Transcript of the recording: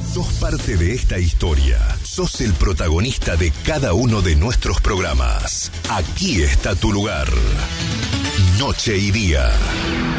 Sos parte de esta historia. Sos el protagonista de cada uno de nuestros programas. Aquí está tu lugar. Noche y Día.